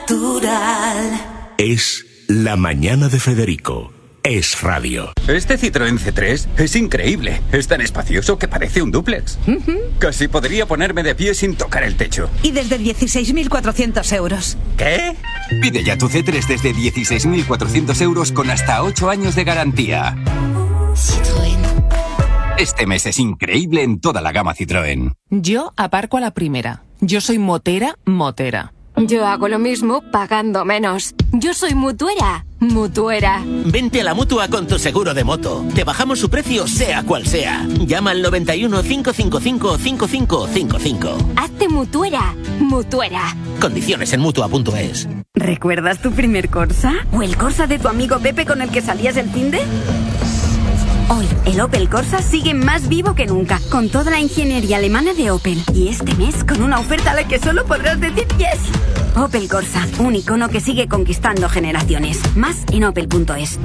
Natural. Es la mañana de Federico. Es radio. Este Citroën C tres es increíble. Es tan espacioso que parece un dúplex. Uh-huh. Casi podría ponerme de pie sin tocar el techo. Y desde dieciséis mil cuatrocientos euros. ¿Qué? Pide ya tu C tres desde dieciséis mil cuatrocientos euros con hasta ocho años de garantía. Citroën. Este mes es increíble en toda la gama Citroën. Yo aparco a la primera. Yo soy motera, motera. Yo hago lo mismo pagando menos. Yo soy mutuera, mutuera. Vente a la Mutua con tu seguro de moto. Te bajamos su precio sea cual sea. Llama al noventa y uno, cinco cinco cinco, cinco cinco cinco cinco. Hazte mutuera, mutuera. Condiciones en mutua punto es. ¿Recuerdas tu primer Corsa? ¿O el Corsa de tu amigo Pepe con el que salías el finde? Hoy, el Opel Corsa sigue más vivo que nunca, con toda la ingeniería alemana de Opel. Y este mes, con una oferta a la que solo podrás decir yes. Opel Corsa, un icono que sigue conquistando generaciones. Más en opel punto es.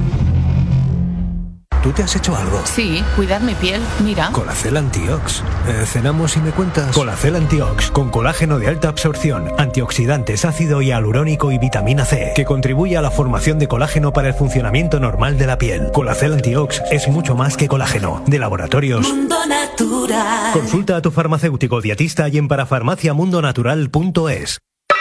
¿Tú te has hecho algo? Sí, cuidar mi piel, mira. Colacel Antiox. Eh, ¿Cenamos y me cuentas? Colacel Antiox, con colágeno de alta absorción, antioxidantes, ácido hialurónico y vitamina C, que contribuye a la formación de colágeno para el funcionamiento normal de la piel. Colacel Antiox es mucho más que colágeno. De laboratorios Mundo Natural. Consulta a tu farmacéutico dietista y en parafarmacia mundo natural punto es.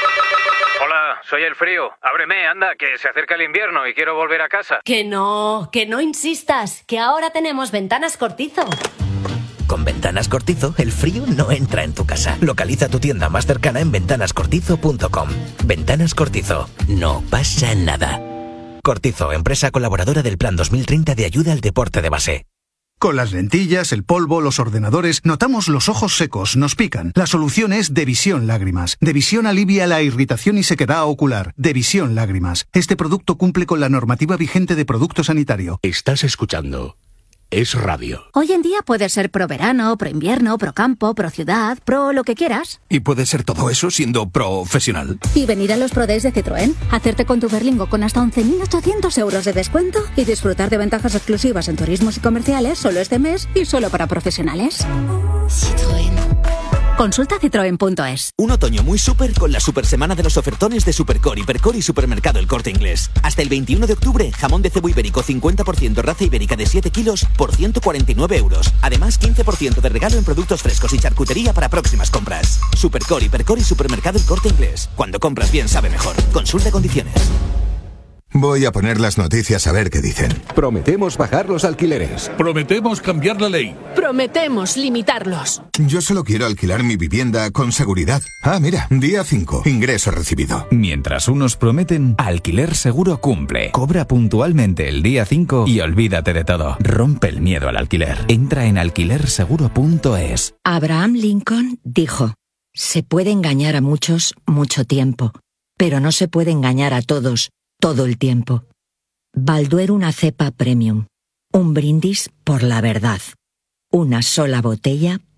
Soy el frío. Ábreme, anda, que se acerca el invierno y quiero volver a casa. Que no, que no insistas, que ahora tenemos Ventanas Cortizo. Con Ventanas Cortizo, el frío no entra en tu casa. Localiza tu tienda más cercana en ventanas cortizo punto com. Ventanas Cortizo. No pasa nada. Cortizo, empresa colaboradora del Plan dos mil treinta de ayuda al deporte de base. Con las lentillas, el polvo, los ordenadores, notamos los ojos secos, nos pican. La solución es Devisión Lágrimas. Devisión alivia la irritación y sequedad ocular. Devisión Lágrimas. Este producto cumple con la normativa vigente de producto sanitario. Estás escuchando Es Radio. Hoy en día puedes ser pro verano, pro invierno, pro campo, pro ciudad, pro lo que quieras. Y puedes ser todo eso siendo profesional. Y venir a los Pro Days de Citroën, hacerte con tu Berlingo con hasta once mil ochocientos euros de descuento y disfrutar de ventajas exclusivas en turismos y comerciales solo este mes y solo para profesionales. Citroën. Consulta citroen punto es. Un otoño muy súper con la super semana de los ofertones de Supercore, Hipercore y Supermercado El Corte Inglés. Hasta el veintiuno de octubre, jamón de cebo ibérico cincuenta por ciento raza ibérica de siete kilos por ciento cuarenta y nueve euros. Además, quince por ciento de regalo en productos frescos y charcutería para próximas compras. Supercore, Hipercore y Supermercado El Corte Inglés. Cuando compras bien sabe mejor. Consulta condiciones. Voy a poner las noticias a ver qué dicen. Prometemos bajar los alquileres. Prometemos cambiar la ley. Prometemos limitarlos. Yo solo quiero alquilar mi vivienda con seguridad. Ah, mira, día cinco, ingreso recibido. Mientras unos prometen, Alquiler Seguro cumple. Cobra puntualmente el día cinco y olvídate de todo. Rompe el miedo al alquiler. Entra en alquiler seguro punto es. Abraham Lincoln dijo: se puede engañar a muchos mucho tiempo, pero no se puede engañar a todos todo el tiempo. Balduero una cepa premium. Un brindis por la verdad. Una sola botella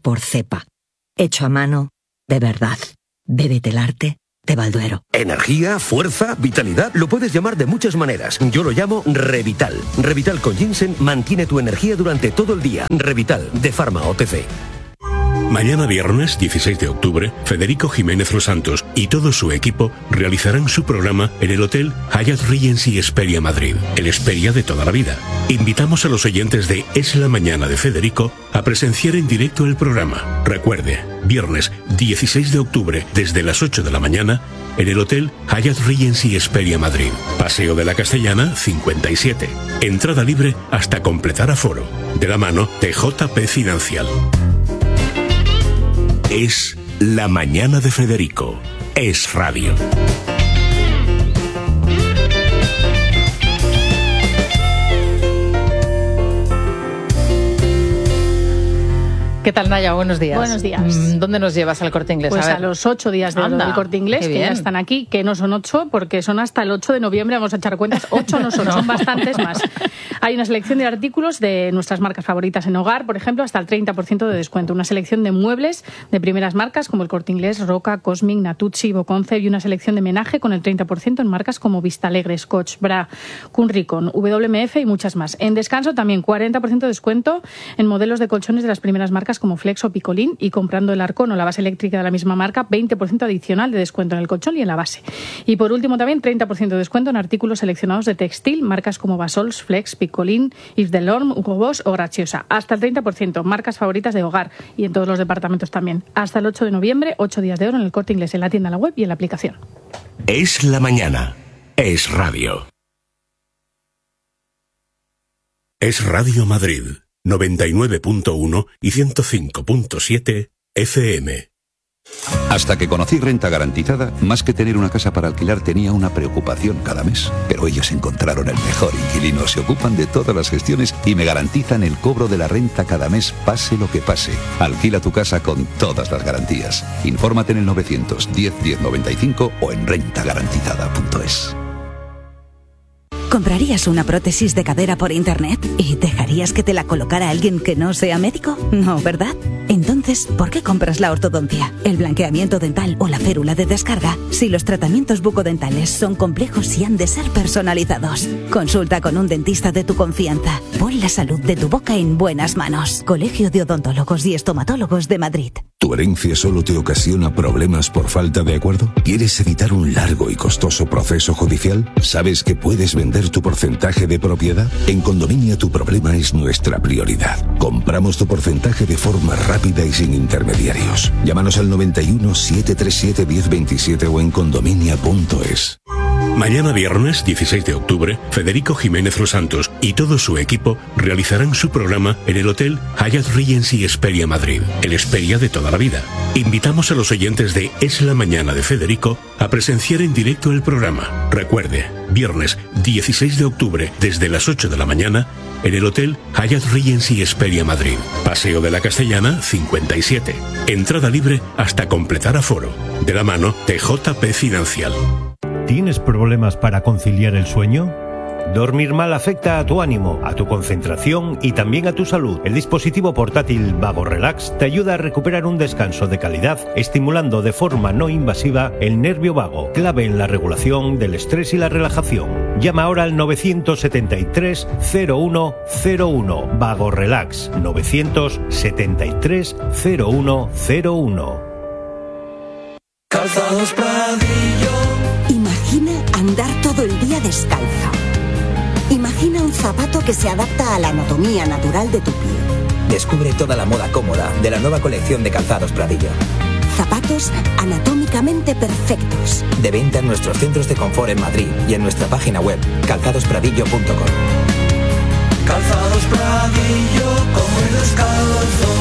por Cepa. Hecho a mano, de verdad. Bébete el arte de Balduero. Energía, fuerza, vitalidad, lo puedes llamar de muchas maneras. Yo lo llamo Revital. Revital con ginseng mantiene tu energía durante todo el día. Revital, de Pharma O T C. Mañana viernes dieciséis de octubre, Federico Jiménez Los Santos y todo su equipo realizarán su programa en el Hotel Hyatt Regency Hesperia Madrid, el Hesperia de toda la vida. Invitamos a los oyentes de Es la Mañana de Federico a presenciar en directo el programa. Recuerde, viernes dieciséis de octubre desde las ocho de la mañana en el Hotel Hyatt Regency Hesperia Madrid, Paseo de la Castellana cincuenta y siete. Entrada libre hasta completar aforo. De la mano de J P Financial. Es La Mañana de Federico. Es radio. ¿Qué tal, Naya? Buenos días. Buenos días. ¿Dónde nos llevas al Corte Inglés? Pues a, a los ocho días de oro del Corte Inglés, que ya están aquí, que no son ocho, porque son hasta el ocho de noviembre, vamos a echar cuentas, ocho no son, no. son bastantes más. Hay una selección de artículos de nuestras marcas favoritas en hogar, por ejemplo, hasta el treinta por ciento de descuento. Una selección de muebles de primeras marcas como el Corte Inglés, Roca, Cosmic, Natuzzi, Boconce, y una selección de menaje con el treinta por ciento en marcas como Vista Alegre, Scotch, Bra, Kunrikon, W M F y muchas más. En descanso también cuarenta por ciento de descuento en modelos de colchones de las primeras marcas como Flex o Pico, y comprando el arcón o la base eléctrica de la misma marca, veinte por ciento adicional de descuento en el colchón y en la base. Y por último también treinta por ciento de descuento en artículos seleccionados de textil, marcas como Basols, Flex, Picolín, Yves Saint Laurent, Hugo Boss o Graciosa. Hasta el treinta por ciento, marcas favoritas de hogar y en todos los departamentos también. Hasta el ocho de noviembre, ocho días de oro en el Corte Inglés, en la tienda, en la web y en la aplicación. Es la mañana. Es radio. Es Radio Madrid. noventa y nueve punto uno y ciento cinco punto siete F M. Hasta que conocí Renta Garantizada, más que tener una casa para alquilar tenía una preocupación cada mes. Pero ellos encontraron el mejor inquilino, se ocupan de todas las gestiones y me garantizan el cobro de la renta cada mes, pase lo que pase. Alquila tu casa con todas las garantías. Infórmate en el novecientos diez diez noventa y cinco o en renta garantizada punto es. ¿Comprarías una prótesis de cadera por internet y dejarías que te la colocara alguien que no sea médico? No, ¿verdad? Entonces, ¿por qué compras la ortodoncia, el blanqueamiento dental o la férula de descarga si los tratamientos bucodentales son complejos y han de ser personalizados? Consulta con un dentista de tu confianza. Pon la salud de tu boca en buenas manos. Colegio de Odontólogos y Estomatólogos de Madrid. ¿Tu herencia solo te ocasiona problemas por falta de acuerdo? ¿Quieres evitar un largo y costoso proceso judicial? ¿Sabes que puedes vender tu porcentaje de propiedad? En Condominia tu problema es nuestra prioridad. Compramos tu porcentaje de forma rápida y sin intermediarios. Llámanos al noventa y uno, setecientos treinta y siete, diez veintisiete o en condominia punto es. Mañana viernes dieciséis de octubre, Federico Jiménez Los Santos y todo su equipo realizarán su programa en el Hotel Hyatt Regency Hesperia Madrid, el Hesperia de toda la vida. Invitamos a los oyentes de Es la Mañana de Federico a presenciar en directo el programa. Recuerde, viernes dieciséis de octubre desde las ocho de la mañana en el Hotel Hyatt Regency Hesperia Madrid, Paseo de la Castellana cincuenta y siete. Entrada libre hasta completar aforo. De la mano de J P Financial. ¿Tienes problemas para conciliar el sueño? Dormir mal afecta a tu ánimo, a tu concentración y también a tu salud. El dispositivo portátil Vago Relax te ayuda a recuperar un descanso de calidad, estimulando de forma no invasiva el nervio vago, clave en la regulación del estrés y la relajación. Llama ahora al novecientos setenta y tres, cero uno cero uno. Vago Relax, novecientos setenta y tres, cero uno cero uno. Calzados Pradillo. Imagina andar todo el día descalza. Imagina un zapato que se adapta a la anatomía natural de tu pie. Descubre toda la moda cómoda de la nueva colección de Calzados Pradillo. Zapatos anatómicamente perfectos. De venta en nuestros centros de confort en Madrid y en nuestra página web calzados pradillo punto com. Calzados Pradillo, come descalzo.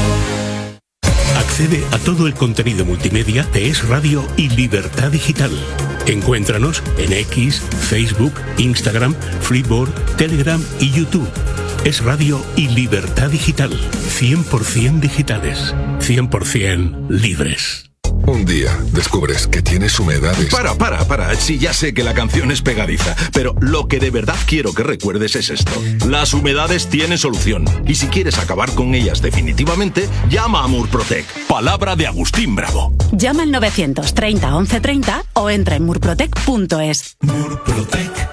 Accede a todo el contenido multimedia de Es Radio y Libertad Digital. Encuéntranos en X, Facebook, Instagram, Flipboard, Telegram y YouTube. Es Radio y Libertad Digital. cien por ciento digitales. cien por ciento libres. Un día descubres que tienes humedades. Para, para, para. Sí, ya sé que la canción es pegadiza, pero lo que de verdad quiero que recuerdes es esto. Las humedades tienen solución. Y si quieres acabar con ellas definitivamente, llama a Murprotec. Palabra de Agustín Bravo. Llama al novecientos treinta once treinta o entra en murprotec punto es. Murprotec.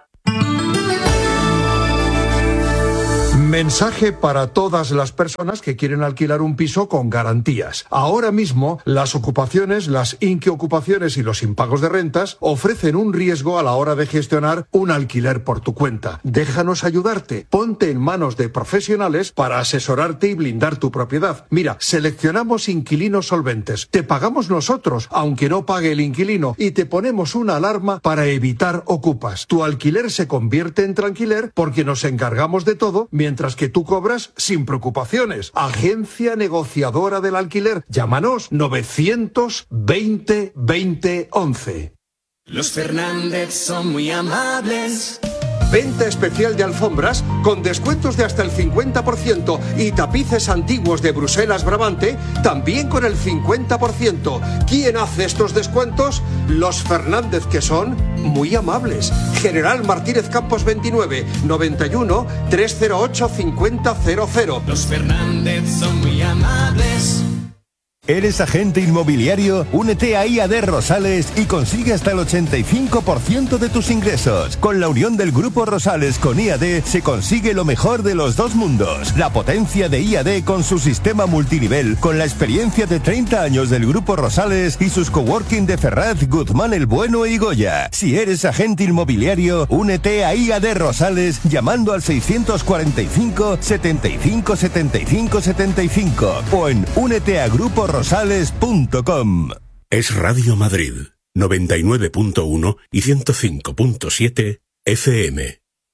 Mensaje para todas las personas que quieren alquilar un piso con garantías. Ahora mismo, las ocupaciones, las inquiocupaciones y los impagos de rentas ofrecen un riesgo a la hora de gestionar un alquiler por tu cuenta. Déjanos ayudarte. Ponte en manos de profesionales para asesorarte y blindar tu propiedad. Mira, seleccionamos inquilinos solventes. Te pagamos nosotros, aunque no pague el inquilino, y te ponemos una alarma para evitar ocupas. Tu alquiler se convierte en tranquiler porque nos encargamos de todo mientras Mientras que tú cobras sin preocupaciones. Agencia negociadora del alquiler. Llámanos novecientos veinte veinte once. Los Fernández son muy amables. Venta especial de alfombras con descuentos de hasta el cincuenta por ciento y tapices antiguos de Bruselas Brabante también con el cincuenta por ciento. ¿Quién hace estos descuentos? Los Fernández, que son muy amables. General Martínez Campos veintinueve, noventa y uno, trescientos ocho, cincuenta cero cero. Los Fernández son muy amables. ¿Eres agente inmobiliario? Únete a I A D Rosales y consigue hasta el ochenta y cinco por ciento de tus ingresos. Con la unión del Grupo Rosales con I A D se consigue lo mejor de los dos mundos. La potencia de I A D con su sistema multinivel, con la experiencia de treinta años del Grupo Rosales y sus coworking de Ferraz, Guzmán el Bueno y Goya. Si eres agente inmobiliario, únete a I A D Rosales llamando al seiscientos cuarenta y cinco, setenta y cinco, setenta y cinco, setenta y cinco o en únete a grupo rosales punto com. Es Radio Madrid, noventa y nueve punto uno y ciento cinco punto siete F M.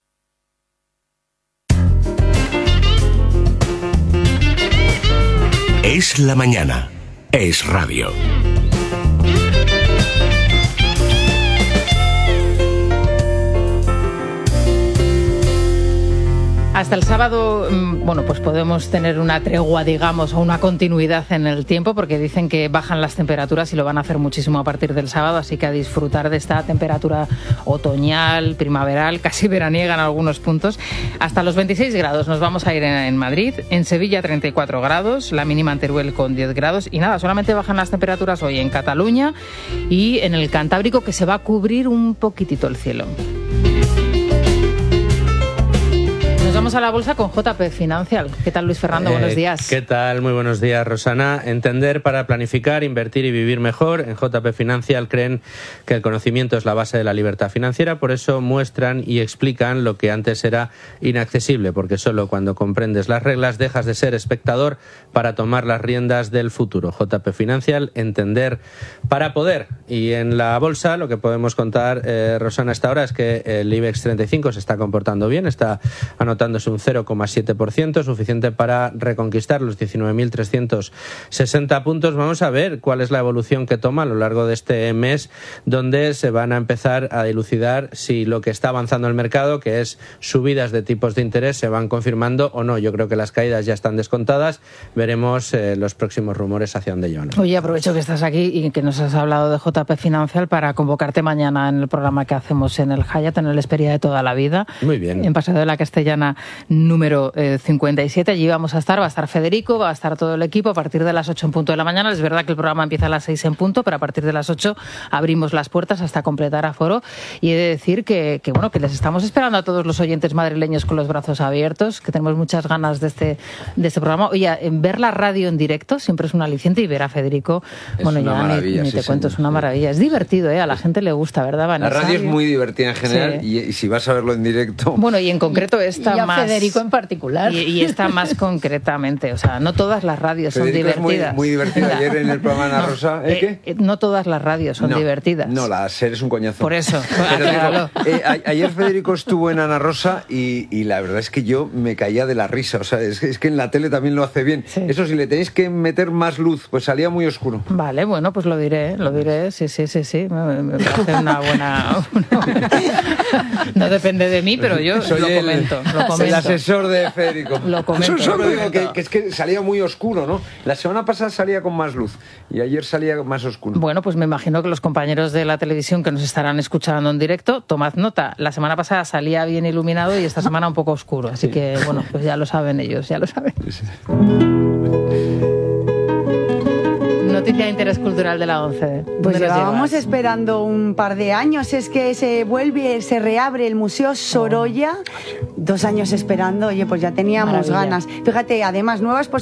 Es la mañana. Es radio. Hasta el sábado, bueno, pues podemos tener una tregua, digamos, o una continuidad en el tiempo, porque dicen que bajan las temperaturas y lo van a hacer muchísimo a partir del sábado, así que a disfrutar de esta temperatura otoñal, primaveral, casi veraniega en algunos puntos. Hasta los veintiséis grados nos vamos a ir en, en Madrid, en Sevilla treinta y cuatro grados, la mínima en Teruel con diez grados, y nada, solamente bajan las temperaturas hoy en Cataluña y en el Cantábrico, que se va a cubrir un poquitito el cielo. Vamos a la bolsa con J P Financial. ¿Qué tal, Luis Fernando? Eh, buenos días. ¿Qué tal? Muy buenos días, Rosana. Entender para planificar, invertir y vivir mejor. En J P Financial creen que el conocimiento es la base de la libertad financiera, por eso muestran y explican lo que antes era inaccesible, porque solo cuando comprendes las reglas dejas de ser espectador para tomar las riendas del futuro. J P Financial, entender para poder. Y en la bolsa lo que podemos contar, eh, Rosana, hasta ahora es que el IBEX treinta y cinco se está comportando bien, está anotando un cero coma siete por ciento, suficiente para reconquistar los diecinueve mil trescientos sesenta puntos. Vamos a ver cuál es la evolución que toma a lo largo de este mes, donde se van a empezar a dilucidar si lo que está avanzando el mercado, que es subidas de tipos de interés, se van confirmando o no. Yo creo que las caídas ya están descontadas. Veremos eh, los próximos rumores hacia dónde llevan. Oye, aprovecho que estás aquí y que nos has hablado de J P Financial para convocarte mañana en el programa que hacemos en el Hyatt, en el Esperia de toda la vida. Muy bien. En Paseo de la Castellana número eh, cincuenta y siete. Allí vamos a estar, va a estar Federico, va a estar todo el equipo a partir de las ocho en punto de la mañana. Es verdad que el programa empieza a las seis en punto, pero a partir de las ocho abrimos las puertas hasta completar aforo. Y he de decir que, que, bueno, que les estamos esperando a todos los oyentes madrileños con los brazos abiertos, que tenemos muchas ganas de este, de este programa. Oye, en ver la radio en directo siempre es un aliciente, y ver a Federico, es bueno, ya ni, ni te sí, cuento, sí, es una maravilla. Es divertido, ¿eh? A la gente le gusta, ¿verdad, Vanessa? La radio es muy divertida en general, sí. y, y si vas a verlo en directo... Bueno, y en concreto esta y a más... Federico en particular. Y, y esta más concretamente, o sea, no todas las radios Federico son divertidas. Es muy, muy divertido. Ayer en el programa Ana no, Rosa... ¿Eh, eh, qué? No todas las radios son no, divertidas. No, la SER es un coñazo. Por eso, Pero digo, eh, a, ayer Federico estuvo en Ana Rosa y, y la verdad es que yo me caía de la risa. O sea, es que, es que en la tele también lo hace bien. Sí. Eso, si le tenéis que meter más luz, pues salía muy oscuro. Vale, bueno, pues lo diré, lo diré. Sí, sí, sí, sí. Me, me parece una buena... Una buena... No depende de mí, pero yo Soy lo el, comento. Lo el asesor de Federico. Lo comento. Eso lo digo, que, que es que salía muy oscuro, ¿no? La semana pasada salía con más luz y ayer salía más oscuro. Bueno, pues me imagino que los compañeros de la televisión que nos estarán escuchando en directo, tomad nota. La semana pasada salía bien iluminado y esta semana un poco oscuro. Así sí. que, bueno, pues ya lo saben ellos, ya lo saben. Sí. Noticia de interés cultural de la ONCE. Pues llevábamos esperando un par de años. Es que se vuelve, se reabre el Museo Sorolla. Oh. Dos años esperando. Oye, pues ya teníamos Maravilla. ganas. Fíjate, además, nuevas posibilidades.